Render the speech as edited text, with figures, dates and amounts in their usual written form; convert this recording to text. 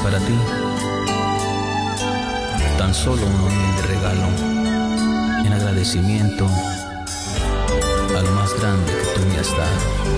para ti tan solo un humilde regalo en agradecimiento a lo más grande que tú me has dado.